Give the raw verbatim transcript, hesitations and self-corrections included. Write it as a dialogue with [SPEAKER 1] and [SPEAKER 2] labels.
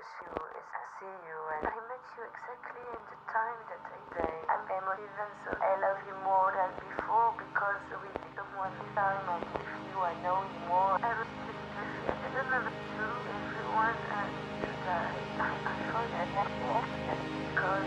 [SPEAKER 1] you is I see you, and I met you exactly in the time that I say I'm emotive, so I love you more than before because with someone this time I'm with you, I know you more. I was just, I don't know what to do.